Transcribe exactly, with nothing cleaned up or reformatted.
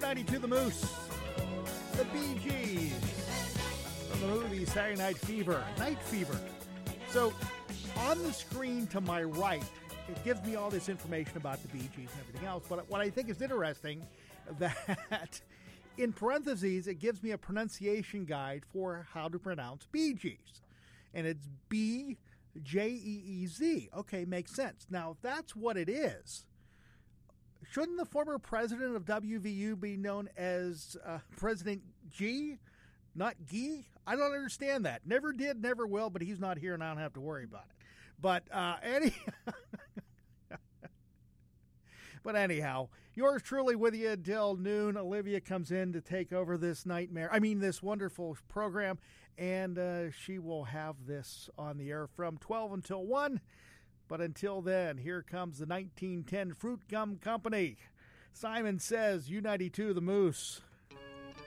ninety-two The Moose, the Bee Gees, from the movie Saturday Night Fever, Night Fever. So, on the screen to my right, it gives me all this information about the Bee Gees and everything else, but what I think is interesting, that in parentheses, it gives me a pronunciation guide for how to pronounce Bee Gees. And it's B J E E Z. Okay, makes sense. Now, if that's what it is, shouldn't the former president of W V U be known as uh, President G, not Gee? I don't understand that. Never did, never will, but he's not here and I don't have to worry about it. But uh, any... But anyhow, yours truly with you until noon. Olivia comes in to take over this nightmare, I mean this wonderful program, and uh, she will have this on the air from twelve until one. But until then, here comes the nineteen ten Fruit Gum Company. Simon Says, U ninety-two The Moose.